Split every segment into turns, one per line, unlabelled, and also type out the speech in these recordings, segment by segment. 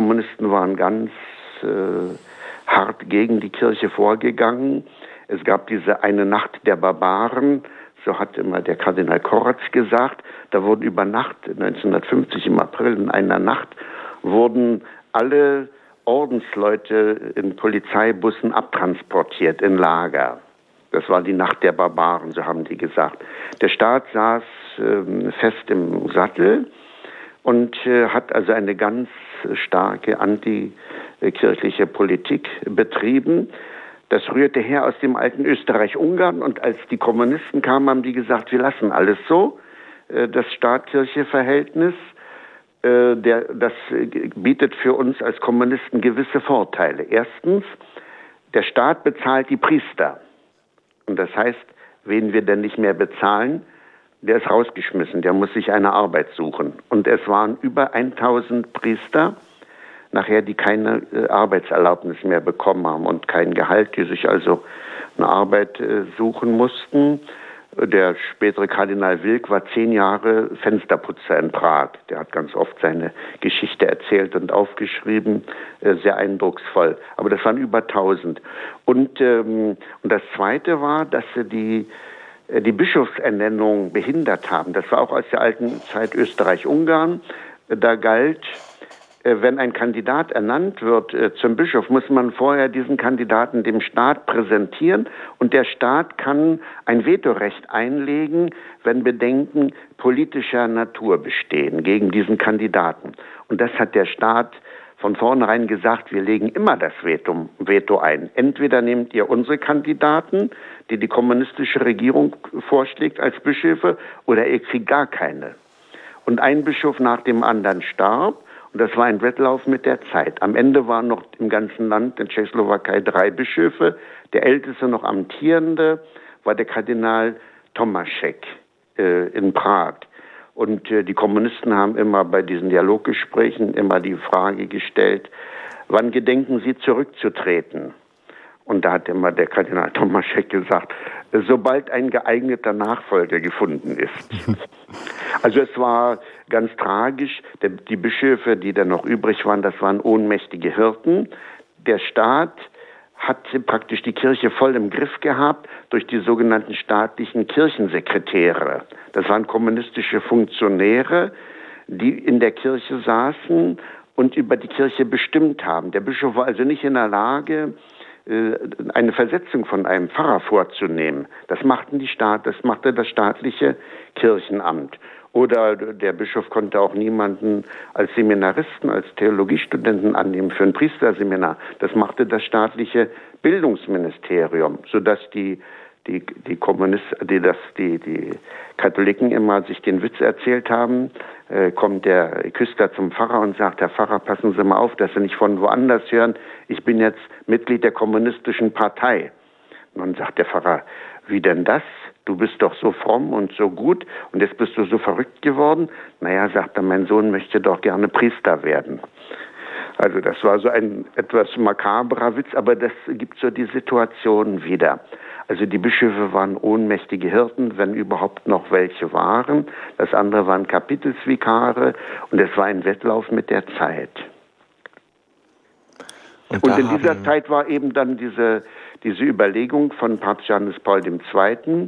Kommunisten waren ganz hart gegen die Kirche vorgegangen. Es gab diese eine Nacht der Barbaren, so hat immer der Kardinal Koratz gesagt. Da wurden über Nacht, 1950 im April, in einer Nacht, wurden alle Ordensleute in Polizeibussen abtransportiert in Lager. Das war die Nacht der Barbaren, so haben die gesagt. Der Staat saß fest im Sattel und hat also eine ganz starke antikirchliche Politik betrieben. Das rührte her aus dem alten Österreich-Ungarn, und als die Kommunisten kamen, haben die gesagt, wir lassen alles so, das Staat-Kirche-Verhältnis. Das bietet für uns als Kommunisten gewisse Vorteile. Erstens, der Staat bezahlt die Priester. Und das heißt, wen wir denn nicht mehr bezahlen, der ist rausgeschmissen, der muss sich eine Arbeit suchen. Und es waren über 1000 Priester, nachher, die keine Arbeitserlaubnis mehr bekommen haben und kein Gehalt, die sich also eine Arbeit suchen mussten. Der spätere Kardinal Wilk war 10 Jahre Fensterputzer in Prag. Der hat ganz oft seine Geschichte erzählt und aufgeschrieben, sehr eindrucksvoll. Aber das waren über 1000. Und das Zweite war, dass sie die Bischofsernennung behindert haben. Das war auch aus der alten Zeit Österreich-Ungarn. Da galt, wenn ein Kandidat ernannt wird zum Bischof, muss man vorher diesen Kandidaten dem Staat präsentieren, und der Staat kann ein Vetorecht einlegen, wenn Bedenken politischer Natur bestehen gegen diesen Kandidaten. Und das hat der Staat von vornherein gesagt, wir legen immer das Veto ein. Entweder nehmt ihr unsere Kandidaten, die die kommunistische Regierung vorschlägt als Bischöfe, oder ihr kriegt gar keine. Und ein Bischof nach dem anderen starb. Und das war ein Wettlauf mit der Zeit. Am Ende waren noch im ganzen Land, in Tschechoslowakei, 3 Bischöfe. Der älteste noch amtierende war der Kardinal Tomášek in Prag. Und die Kommunisten haben immer bei diesen Dialoggesprächen immer die Frage gestellt, wann gedenken Sie zurückzutreten? Und da hat immer der Kardinal Tomášek gesagt, sobald ein geeigneter Nachfolger gefunden ist. Also es war ganz tragisch. Die Bischöfe, die dann noch übrig waren, das waren ohnmächtige Hirten. Der Staat hat praktisch die Kirche voll im Griff gehabt durch die sogenannten staatlichen Kirchensekretäre. Das waren kommunistische Funktionäre, die in der Kirche saßen und über die Kirche bestimmt haben. Der Bischof war also nicht in der Lage, eine Versetzung von einem Pfarrer vorzunehmen. Das machte das staatliche Kirchenamt. Oder der Bischof konnte auch niemanden als Seminaristen, als Theologiestudenten annehmen für ein Priesterseminar. Das machte das staatliche Bildungsministerium, sodass die Katholiken immer sich den Witz erzählt haben, kommt der Küster zum Pfarrer und sagt, Herr Pfarrer, passen Sie mal auf, dass Sie nicht von woanders hören, ich bin jetzt Mitglied der kommunistischen Partei. Und dann sagt der Pfarrer, wie denn das? Du bist doch so fromm und so gut und jetzt bist du so verrückt geworden. Naja, sagt er, mein Sohn möchte doch gerne Priester werden. Also das war so ein etwas makabrer Witz, aber das gibt so die Situation wieder. Also die Bischöfe waren ohnmächtige Hirten, wenn überhaupt noch welche waren. Das andere waren Kapitelsvikare und es war ein Wettlauf mit der Zeit. Und in dieser Zeit war eben dann diese Überlegung von Papst Johannes Paul II.,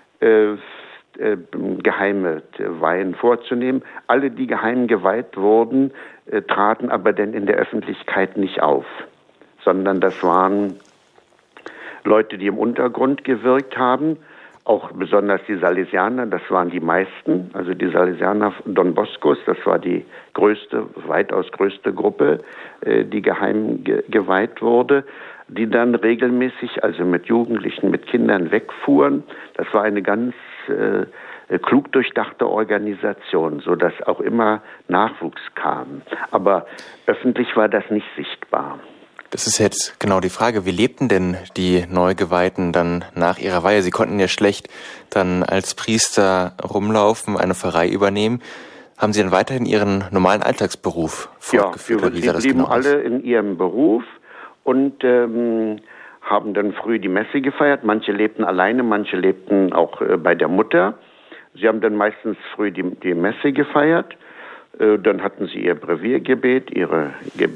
geheime Weihen vorzunehmen. Alle, die geheim geweiht wurden, traten aber dann in der Öffentlichkeit nicht auf, sondern das waren Leute, die im Untergrund gewirkt haben, auch besonders die Salesianer, das waren die meisten, also die Salesianer Don Boscos, das war die weitaus größte Gruppe, die geheim geweiht wurde, die dann regelmäßig, also mit Jugendlichen, mit Kindern wegfuhren. Das war eine ganz klug durchdachte Organisation, sodass auch immer Nachwuchs kam. Aber öffentlich war das nicht sichtbar.
Das ist jetzt genau die Frage. Wie lebten denn die Neugeweihten dann nach ihrer Weihe? Sie konnten ja schlecht dann als Priester rumlaufen, eine Pfarrei übernehmen. Haben Sie dann weiterhin Ihren normalen Alltagsberuf fortgeführt?
Ja, sie blieben alle in ihrem Beruf und haben dann früh die Messe gefeiert. Manche lebten alleine, manche lebten auch bei der Mutter. Sie haben dann meistens früh die Messe gefeiert. Dann hatten sie ihr Breviergebet, ihre